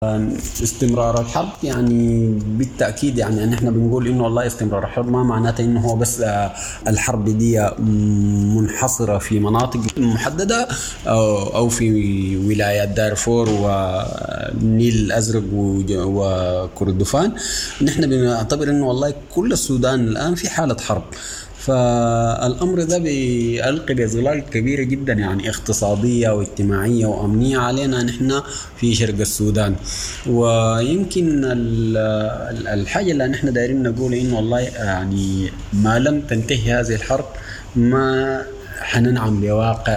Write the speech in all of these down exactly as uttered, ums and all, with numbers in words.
استمرار الحرب يعني بالتأكيد يعني أن احنا بنقول إنه والله استمرار الحرب ما معناته إنه هو بس الحرب دي منحصرة في مناطق محددة أو في ولايات دارفور والنيل الأزرق وكردفان. نحن بنعتبر إنه والله كل السودان الآن في حالة حرب، فالأمر ده بيلقي بظلال كبيرة جدا يعني اقتصادية واجتماعية وأمنية علينا نحن في شرق السودان. ويمكن الحاجة اللي نحن دايرين نقول إنه والله يعني ما لم تنتهي هذه الحرب ما حننعم بواقع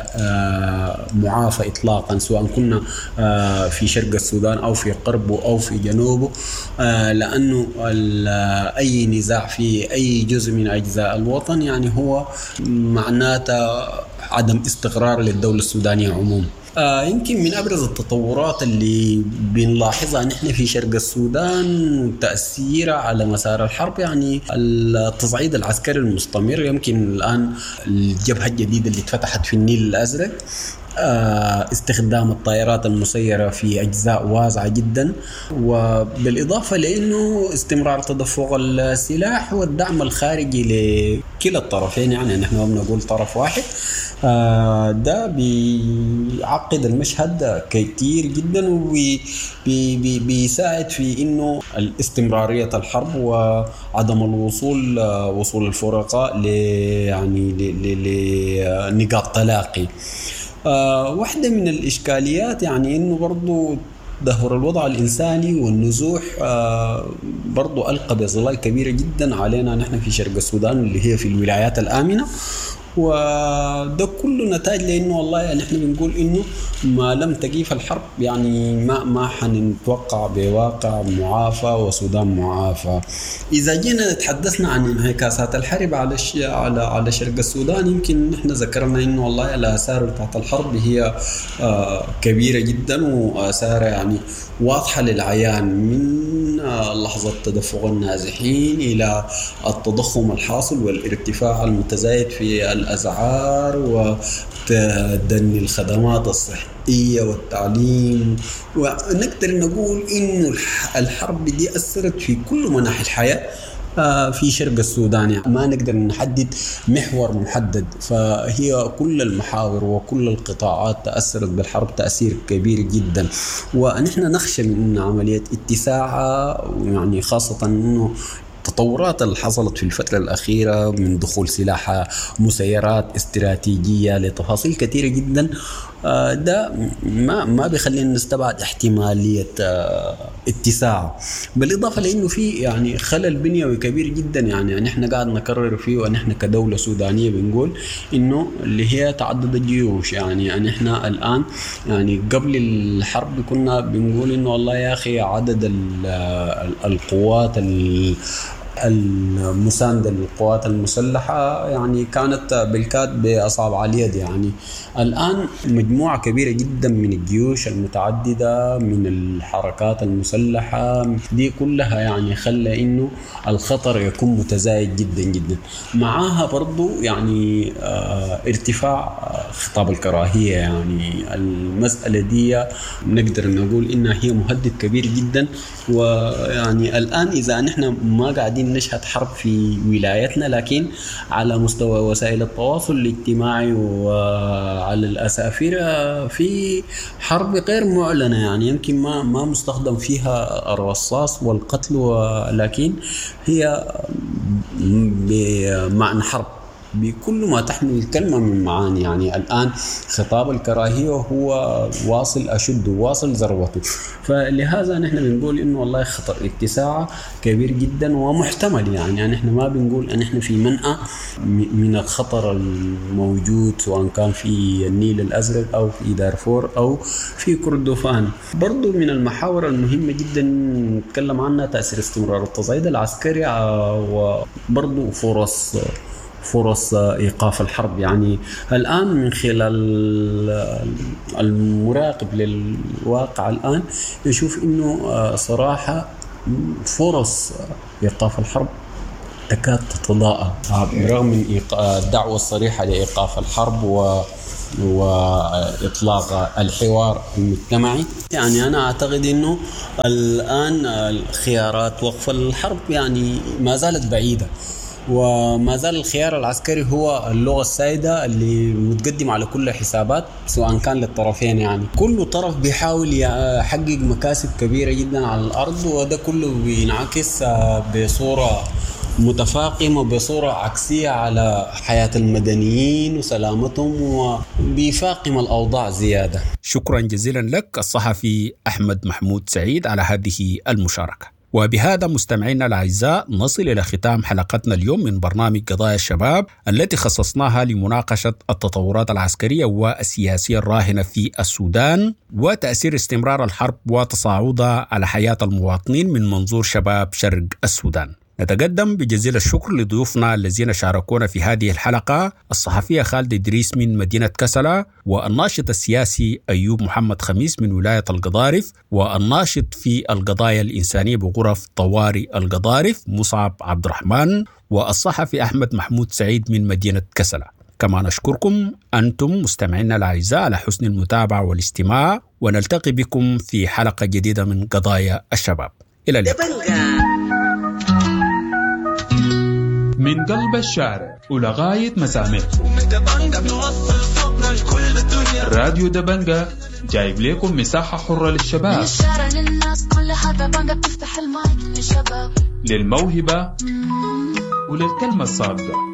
معافى إطلاقا، سواء كنا في شرق السودان أو في قربه أو في جنوبه، لأنه أي نزاع في أي جزء من أجزاء الوطن يعني هو معناته عدم استقرار للدولة السودانية عموما. آه يمكن من أبرز التطورات اللي بنلاحظها نحن في شرق السودان تأثيرها على مسار الحرب يعني التصعيد العسكري المستمر. يمكن الآن الجبهة الجديدة اللي اتفتحت في النيل الأزرق، آه استخدام الطائرات المسيرة في أجزاء واسعة جدا، وبالإضافة لأنه استمرار تدفق السلاح والدعم الخارجي لكلا الطرفين، يعني نحن ما بنقول طرف واحد. آه ده بيعقد المشهد كتير جدا وبيساعد في إنه الاستمرارية الحرب وعدم الوصول وصول الفرقاء ل يعني لنقاط تلاقي. آه واحدة من الإشكاليات يعني إنه برضو دهور الوضع الإنساني والنزوح آه برضو ألقى بظلال كبيرة جدا علينا نحن في شرق السودان اللي هي في الولايات الآمنة، وده كله نتاج لأنه والله يعني احنا بنقول إنه ما لم تقيف الحرب يعني ما ما حنتوقع بواقع معافى وسودان معافى. إذا جينا تحدثنا عن انعكاسات الحرب على على على شرق السودان، يمكن نحن ذكرنا إنه والله الآثار بتاعت الحرب هي آه كبيرة جدا وآثار يعني واضحة للعيان، من لحظة تدفق النازحين إلى التضخم الحاصل والارتفاع المتزايد في الأسعار وتدني الخدمات الصحية والتعليم. ونقدر نقول إنه الحرب دي أثرت في كل مناحي الحياة في شرق السودان، يعني ما نقدر نحدد محور محدد، فهي كل المحاور وكل القطاعات تأثرت بالحرب تأثير كبير جدا. ونحن نخشى من عملية اتساعها، يعني خاصة أنه التطورات اللي حصلت في الفترة الأخيرة من دخول سلاح مسيرات استراتيجية لتفاصيل كثيرة جدا، ده ما ما بيخلينا نستبعد احتمالية اتساع، بالإضافة لأنه في يعني خلل بنيوي كبير جدا يعني نحن قاعد نكرر فيه، ونحن كدولة سودانية بنقول إنه اللي هي تعدد الجيوش. يعني نحن الآن يعني قبل الحرب كنا بنقول إنه والله يا أخي عدد القوات المساندة للقوات المسلحة يعني كانت بالكاد بأصابع اليد. يعني الآن مجموعة كبيرة جدا من الجيوش المتعددة من الحركات المسلحة دي كلها يعني خلى إنه الخطر يكون متزايد جدا جدا. معاها برضو يعني اه ارتفاع خطاب الكراهية، يعني المسألة دي نقدر نقول إنها هي مهدد كبير جدا. ويعني الآن إذا نحن ما قاعدين نشهد حرب في ولايتنا، لكن على مستوى وسائل التواصل الاجتماعي وعلى الأسافر في حرب غير معلنة، يعني يمكن ما ما مستخدم فيها الرصاص والقتل، ولكن هي بمعنى حرب بكل ما تحمل الكلمة من معاني. يعني الآن خطاب الكراهية هو واصل أشد واصل ذروته، فلهذا نحن بنقول إنه والله خطر اتساع كبير جدا ومحتمل. يعني نحن ما بنقول أن نحن في منأى من الخطر الموجود سواء كان في النيل الأزرق أو في دارفور أو في كردفان. برضو من المحاور المهمة جدا نتكلم عنها تأثير استمرار التصعيد العسكري وبرضو فرص فرص إيقاف الحرب. يعني الآن من خلال المراقب للواقع الآن يشوف إنه صراحة فرص إيقاف الحرب تكاد تتضاءل، برغم من الدعوة الصريحة لإيقاف الحرب و وإطلاق الحوار المجتمعي. يعني أنا أعتقد أنه الآن الخيارات وقف الحرب يعني ما زالت بعيدة، وما زال الخيار العسكري هو اللغة السائدة اللي متقدم على كل حسابات سواء كان للطرفين. يعني كل طرف بيحاول يحقق مكاسب كبيرة جدا على الأرض، وده كله بينعكس بصورة متفاقمة بصورة عكسية على حياة المدنيين وسلامتهم، وبيفاقم الأوضاع زيادة. شكرا جزيلا لك الصحفي أحمد محمود سعيد على هذه المشاركة. وبهذا مستمعينا الأعزاء نصل إلى ختام حلقتنا اليوم من برنامج قضايا الشباب التي خصصناها لمناقشة التطورات العسكرية والسياسية الراهنة في السودان وتأثير استمرار الحرب وتصاعدها على حياة المواطنين من منظور شباب شرق السودان. نتقدم بجزيل الشكر لضيوفنا الذين شاركونا في هذه الحلقة: الصحفية خالد إدريس من مدينة كسلا، والناشط السياسي أيوب محمد خميس من ولاية القضارف، والناشط في القضايا الإنسانية بغرف طوارئ القضارف مصعب عبد الرحمن، والصحفي أحمد محمود سعيد من مدينة كسلا. كما نشكركم أنتم مستمعينا الأعزاء على حسن المتابعة والاستماع، ونلتقي بكم في حلقة جديدة من قضايا الشباب. إلى اللقاء. من قلب الشارع ولغاية مسامعكم، راديو دبنجة جايب لكم مساحة حرة للشباب، من الشارع للناس كلها. دبنجة بتفتح المايك للشباب، للموهبة وللكلمة الصادقة.